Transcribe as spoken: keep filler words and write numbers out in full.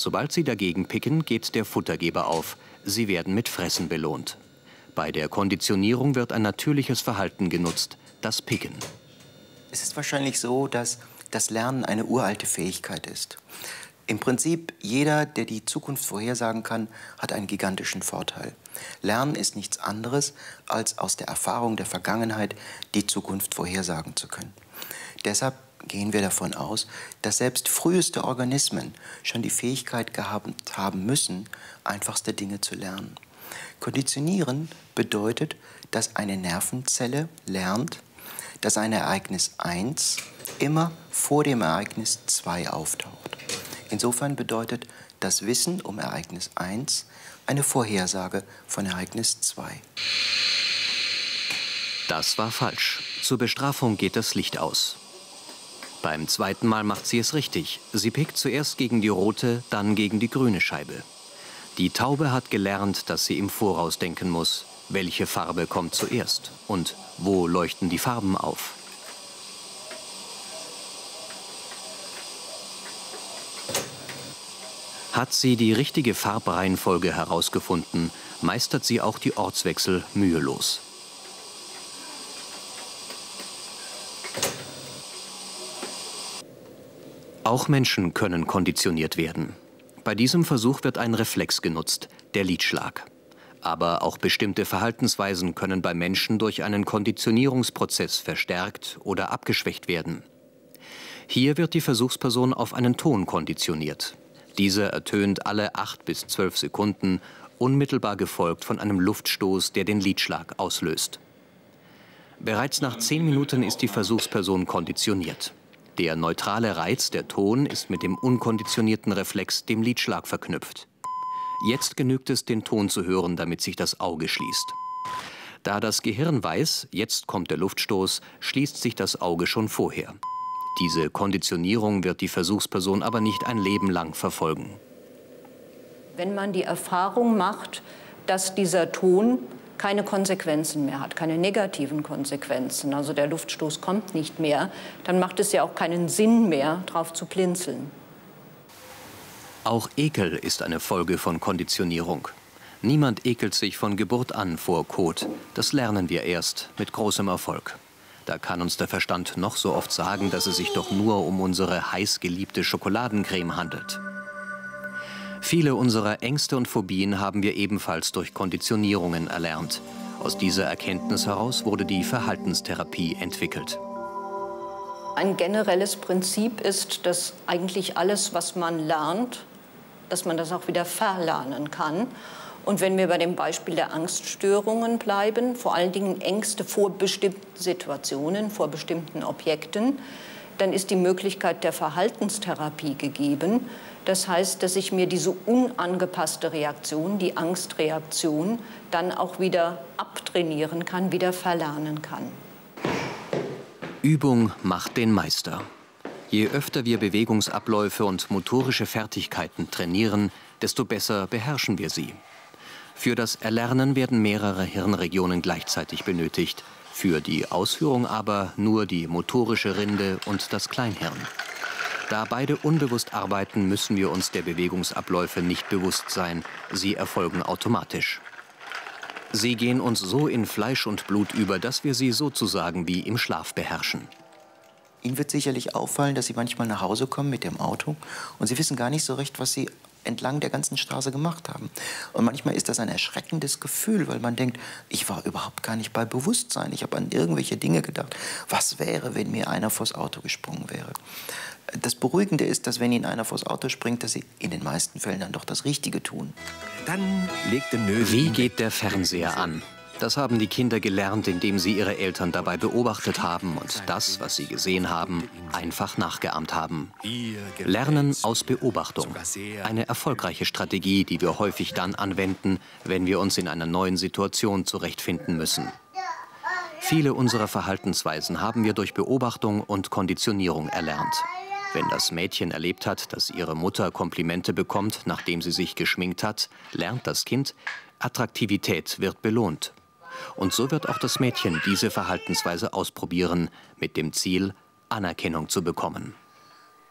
Sobald sie dagegen picken, geht der Futtergeber auf. Sie werden mit Fressen belohnt. Bei der Konditionierung wird ein natürliches Verhalten genutzt, das Picken. Es ist wahrscheinlich so, dass das Lernen eine uralte Fähigkeit ist. Im Prinzip, jeder, der die Zukunft vorhersagen kann, hat einen gigantischen Vorteil. Lernen ist nichts anderes, als aus der Erfahrung der Vergangenheit die Zukunft vorhersagen zu können. Deshalb gehen wir davon aus, dass selbst früheste Organismen schon die Fähigkeit gehabt haben müssen, einfachste Dinge zu lernen. Konditionieren bedeutet, dass eine Nervenzelle lernt, dass ein Ereignis eins immer vor dem Ereignis zwei auftaucht. Insofern bedeutet das Wissen um Ereignis eins eine Vorhersage von Ereignis zwei. Das war falsch. Zur Bestrafung geht das Licht aus. Beim zweiten Mal macht sie es richtig. Sie pickt zuerst gegen die rote, dann gegen die grüne Scheibe. Die Taube hat gelernt, dass sie im Voraus denken muss. Welche Farbe kommt zuerst? Und wo leuchten die Farben auf? Hat sie die richtige Farbreihenfolge herausgefunden, meistert sie auch die Ortswechsel mühelos. Auch Menschen können konditioniert werden. Bei diesem Versuch wird ein Reflex genutzt, der Lidschlag. Aber auch bestimmte Verhaltensweisen können bei Menschen durch einen Konditionierungsprozess verstärkt oder abgeschwächt werden. Hier wird die Versuchsperson auf einen Ton konditioniert. Dieser ertönt alle acht bis zwölf Sekunden, unmittelbar gefolgt von einem Luftstoß, der den Lidschlag auslöst. Bereits nach zehn Minuten ist die Versuchsperson konditioniert. Der neutrale Reiz, der Ton, ist mit dem unkonditionierten Reflex, dem Lidschlag, verknüpft. Jetzt genügt es, den Ton zu hören, damit sich das Auge schließt. Da das Gehirn weiß, jetzt kommt der Luftstoß, schließt sich das Auge schon vorher. Diese Konditionierung wird die Versuchsperson aber nicht ein Leben lang verfolgen. Wenn man die Erfahrung macht, dass dieser Ton keine Konsequenzen mehr hat, keine negativen Konsequenzen, also der Luftstoß kommt nicht mehr, dann macht es ja auch keinen Sinn mehr, drauf zu blinzeln. Auch Ekel ist eine Folge von Konditionierung. Niemand ekelt sich von Geburt an vor Kot. Das lernen wir erst mit großem Erfolg. Da kann uns der Verstand noch so oft sagen, dass es sich doch nur um unsere heiß geliebte Schokoladencreme handelt. Viele unserer Ängste und Phobien haben wir ebenfalls durch Konditionierungen erlernt. Aus dieser Erkenntnis heraus wurde die Verhaltenstherapie entwickelt. Ein generelles Prinzip ist, dass eigentlich alles, was man lernt, dass man das auch wieder verlernen kann. Und wenn wir bei dem Beispiel der Angststörungen bleiben, vor allen Dingen Ängste vor bestimmten Situationen, vor bestimmten Objekten, dann ist die Möglichkeit der Verhaltenstherapie gegeben. Das heißt, dass ich mir diese unangepasste Reaktion, die Angstreaktion, dann auch wieder abtrainieren kann, wieder verlernen kann. Übung macht den Meister. Je öfter wir Bewegungsabläufe und motorische Fertigkeiten trainieren, desto besser beherrschen wir sie. Für das Erlernen werden mehrere Hirnregionen gleichzeitig benötigt, für die Ausführung aber nur die motorische Rinde und das Kleinhirn. Da beide unbewusst arbeiten, müssen wir uns der Bewegungsabläufe nicht bewusst sein, sie erfolgen automatisch. Sie gehen uns so in Fleisch und Blut über, dass wir sie sozusagen wie im Schlaf beherrschen. Ihnen wird sicherlich auffallen, dass Sie manchmal nach Hause kommen mit dem Auto und Sie wissen gar nicht so recht, was Sie entlang der ganzen Straße gemacht haben. Und manchmal ist das ein erschreckendes Gefühl, weil man denkt, ich war überhaupt gar nicht bei Bewusstsein. Ich habe an irgendwelche Dinge gedacht. Was wäre, wenn mir einer vors Auto gesprungen wäre? Das Beruhigende ist, dass wenn Ihnen einer vors Auto springt, dass Sie in den meisten Fällen dann doch das Richtige tun. Dann legte Nöwe. Wie geht der Fernseher an? Das haben die Kinder gelernt, indem sie ihre Eltern dabei beobachtet haben und das, was sie gesehen haben, einfach nachgeahmt haben. Lernen aus Beobachtung. Eine erfolgreiche Strategie, die wir häufig dann anwenden, wenn wir uns in einer neuen Situation zurechtfinden müssen. Viele unserer Verhaltensweisen haben wir durch Beobachtung und Konditionierung erlernt. Wenn das Mädchen erlebt hat, dass ihre Mutter Komplimente bekommt, nachdem sie sich geschminkt hat, lernt das Kind, Attraktivität wird belohnt. Und so wird auch das Mädchen diese Verhaltensweise ausprobieren, mit dem Ziel, Anerkennung zu bekommen.